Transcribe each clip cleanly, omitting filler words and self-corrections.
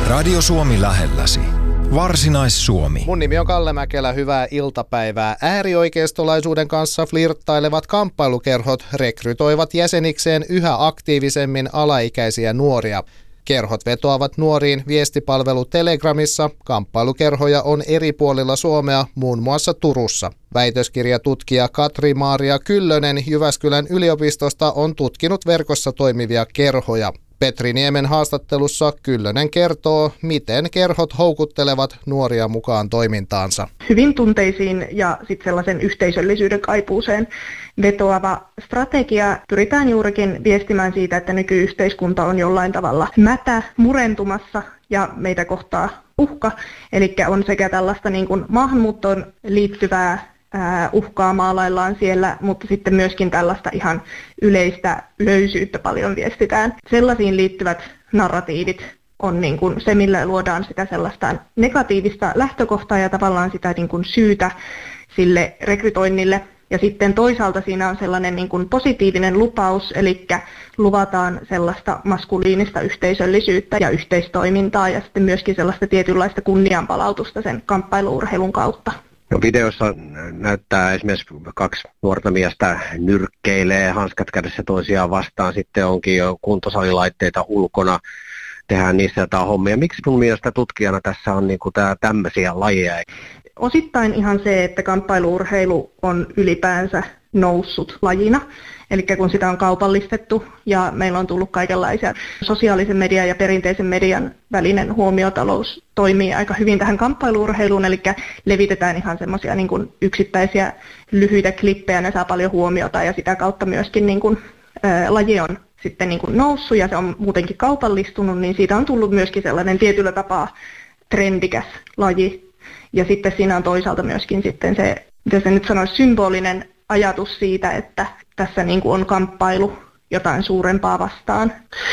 Radio Suomi lähelläsi. Varsinais-Suomi. Mun nimi on Kalle Mäkelä, hyvää iltapäivää. Äärioikeistolaisuuden kanssa flirttailevat kamppailukerhot rekrytoivat jäsenikseen yhä aktiivisemmin alaikäisiä nuoria. Kerhot vetoavat nuoriin viestipalvelu Telegramissa. Kamppailukerhoja on eri puolilla Suomea, muun muassa Turussa. Väitöskirjatutkija Katri-Maaria Kyllönen Jyväskylän yliopistosta on tutkinut verkossa toimivia kerhoja. Petri Niemen haastattelussa Kyllönen kertoo, miten kerhot houkuttelevat nuoria mukaan toimintaansa. Hyvin tunteisiin ja sitten sellaisen yhteisöllisyyden kaipuuseen vetoava strategia. Pyritään juurikin viestimään siitä, että nykyyhteiskunta on jollain tavalla mätä, murentumassa ja meitä kohtaa uhka. Eli on sekä tällaista niin kuin maahanmuuttoon liittyvää uhkaa maalaillaan siellä, mutta sitten myöskin tällaista ihan yleistä löysyyttä paljon viestitään. Sellaisiin liittyvät narratiivit on niin kuin se, millä luodaan sitä sellaista negatiivista lähtökohtaa ja tavallaan sitä niin kuin syytä sille rekrytoinnille. Ja sitten toisaalta siinä on sellainen niin kuin positiivinen lupaus, eli luvataan sellaista maskuliinista yhteisöllisyyttä ja yhteistoimintaa ja sitten myöskin sellaista tietynlaista kunnianpalautusta sen kamppailu-urheilun kautta. No, videossa näyttää esimerkiksi 2 nuorta miestä nyrkkeilee, hanskat kädessä toisiaan vastaan, sitten onkin jo kuntosalilaitteita ulkona, tehdään niissä jotain hommia. Miksi sun mielestä tutkijana tässä on niinku tämmöisiä lajeja? Osittain ihan se, että kamppailu-urheilu on ylipäänsä noussut lajina. Eli kun sitä on kaupallistettu ja meillä on tullut kaikenlaisia sosiaalisen median ja perinteisen median välinen huomiotalous toimii aika hyvin tähän kamppailu-urheiluun, eli levitetään ihan semmoisia niin kuin yksittäisiä lyhyitä klippejä, ne saa paljon huomiota ja sitä kautta myöskin niin kuin, laji on sitten niin kuin noussut ja se on muutenkin kaupallistunut, niin siitä on tullut myöskin sellainen tietyllä tapaa trendikäs laji. Ja sitten siinä on toisaalta myöskin sitten se, mitä se nyt sanoisi, symbolinen ajatus siitä, että tässä niin kuin on kamppailu jotain suurempaa vastaan.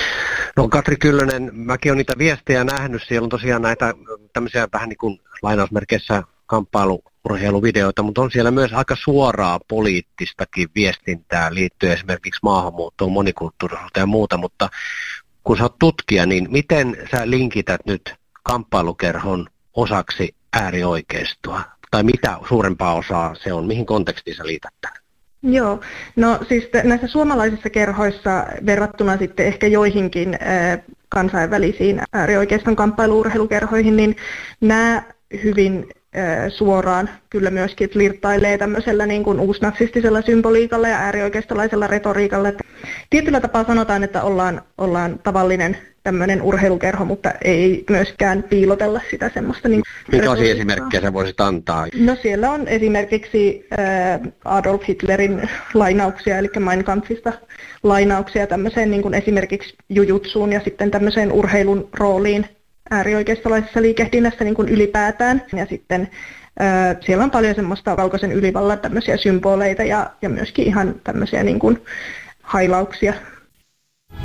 No, Katri Kyllönen, mäkin olen niitä viestejä nähnyt. Siellä on tosiaan näitä tämmöisiä vähän niin kuin lainausmerkeissä kamppailu-urheiluvideoita, mutta on siellä myös aika suoraa poliittistakin viestintää liittyen esimerkiksi maahanmuuttoon, monikulttuurisuuteen ja muuta. Mutta kun sä oot tutkija, niin miten sä linkität nyt kamppailukerhon osaksi äärioikeistoa? Tai mitä suurempaa osaa se on? Mihin kontekstiin sä liität tämän? Joo, no siis näissä suomalaisissa kerhoissa verrattuna sitten ehkä joihinkin kansainvälisiin äärioikeiston kamppailu-urheilukerhoihin, niin nämä hyvin suoraan kyllä myöskin flirttailee tämmöisellä niin kuin uusnatsistisella symboliikalla ja äärioikeistolaisella retoriikalla. Tietyllä tapaa sanotaan, että ollaan tavallinen tämmöinen urheilukerho, mutta ei myöskään piilotella sitä semmoista. Niin minkälaisia esimerkkejä sä voisit antaa? No siellä on esimerkiksi Adolf Hitlerin lainauksia, eli Mein Kampfista lainauksia tämmöiseen niin kuin esimerkiksi jujutsuun ja sitten tämmöiseen urheilun rooliin äärioikeistolaisessa liikehdinnässä niin kuin ylipäätään. Ja sitten siellä on paljon semmoista valkoisen ylivallan tämmöisiä symboleita ja myöskin ihan tämmöisiä niin kuin hailauksia